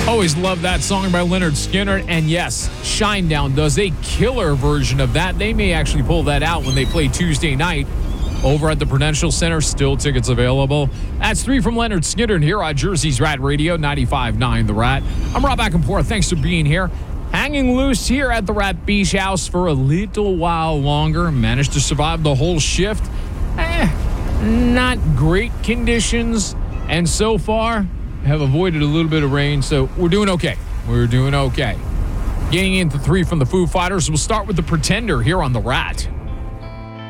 Always love that song by Lynyrd Skynyrd. And yes, Shinedown does a killer version of that. They may actually pull that out when they play Tuesday night over at the Prudential Center. Still tickets available. That's 3 from Lynyrd Skynyrd here on Jersey's Rat Radio, 95.9 The Rat. I'm Rob Ackenport. Thanks for being here. Hanging loose here at the Rat Beach House for a little while longer. Managed to survive the whole shift. Not great conditions. And so far, have avoided a little bit of rain, so we're doing okay. We're doing okay. Getting into 3 from the Foo Fighters, we'll start with The Pretender here on The Rat.